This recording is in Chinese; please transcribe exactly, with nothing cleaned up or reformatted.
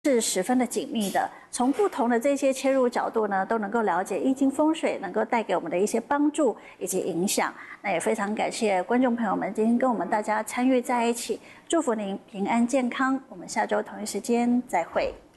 是十分的紧密的，从不同的这些切入角度呢，都能够了解易经风水能够带给我们的一些帮助以及影响。那也非常感谢观众朋友们今天跟我们大家参与在一起，祝福您平安健康。我们下周同一时间再会。